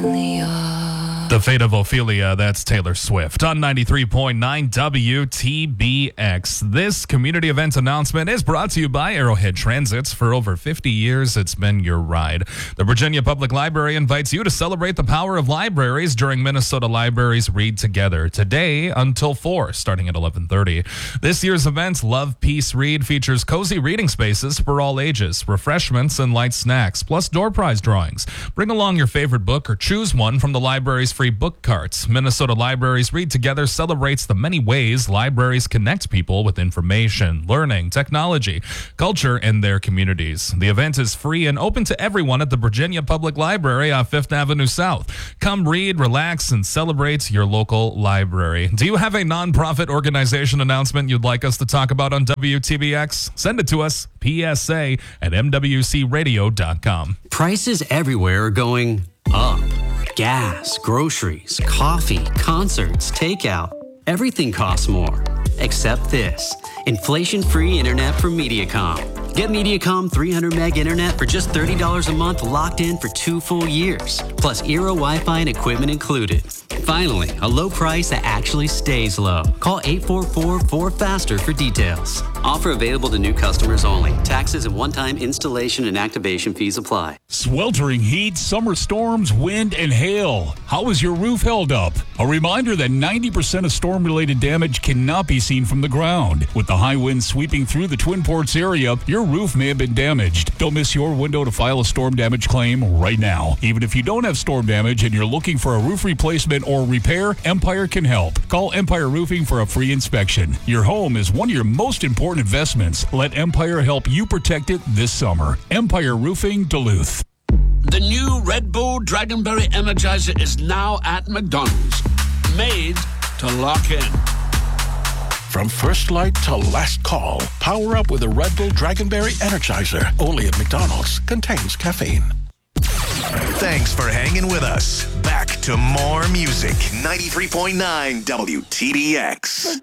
The Fate of Ophelia, that's Taylor Swift on 93.9 WTBX. This community event announcement is brought to you by Arrowhead Transits. For over 50 years, it's been your ride. The Virginia Public Library invites you to celebrate the power of libraries during Minnesota Libraries Read Together today until 4, starting at 11:30. This year's event, Love, Peace, Read, features cozy reading spaces for all ages, refreshments, and light snacks, plus door prize drawings. Bring along your favorite book or choose one from the library's free book carts. Minnesota Libraries Read Together celebrates the many ways libraries connect people with information, learning, technology, culture, and their communities. The event is free and open to everyone at the Virginia Public Library on 5th Avenue South. Come read, relax, and celebrate your local library. Do you have a nonprofit organization announcement you'd like us to talk about on WTBX? Send it to us, PSA@MWCRadio.com. Prices everywhere are going up. Gas, groceries, coffee, concerts, takeout. Everything costs more. Except this. Inflation-free internet from Mediacom. Get Mediacom 300 meg internet for just $30 a month, locked in for 2 full years. Plus Eero Wi-Fi and equipment included. Finally, a low price that actually stays low. Call 844-4FASTER for details. Offer available to new customers only. Taxes and one-time installation and activation fees apply. Sweltering heat, summer storms, wind, and hail. How is your roof held up? A reminder that 90% of storm-related damage cannot be seen from the ground. With the high winds sweeping through the Twin Ports area, your roof may have been damaged. Don't miss your window to file a storm damage claim right now. Even if you don't have storm damage and you're looking for a roof replacement or repair, Empire can help. Call Empire Roofing for a free inspection. Your home is one of your most important investments. Let Empire help you protect it this summer. Empire Roofing, Duluth. The new Red Bull Dragonberry Energizer is now at McDonald's. Made to lock in. From first light to last call, power up with a Red Bull Dragonberry Energizer. Only at McDonald's. Contains caffeine. Thanks for hanging with us. Back to more music. 93.9 WTBX.